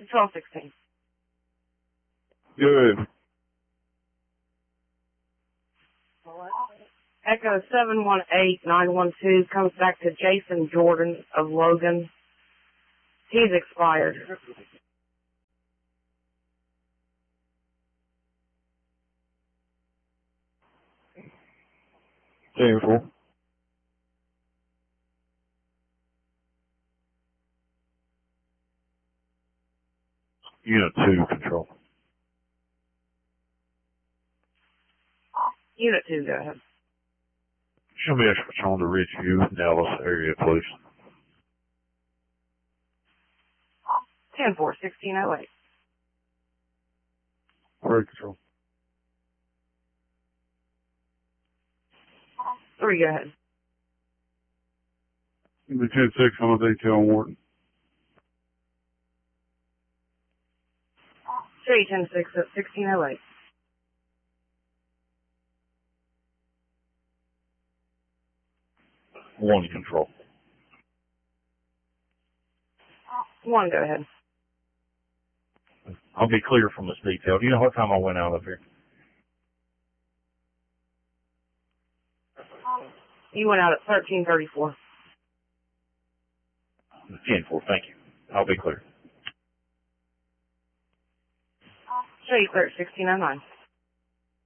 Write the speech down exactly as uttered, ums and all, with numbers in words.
twelve sixteen. Good. Echo seven one eight nine one two comes back to Jason Jordan of Logan. He's expired. ten four. Unit two, control. Unit two, go ahead. Show me experts on the Ridgeview, Dallas area, please. ten four, sixteen oh eight. Great control. three, go ahead. Give me ten six on the detail on Wharton. three, ten six at sixteen oh eight. One, control. one, go ahead. I'll be clear from this detail. Do you know what time I went out of here? You went out at thirteen thirty-four. ten four, thank you. I'll be clear. Show you clear at sixteen oh nine.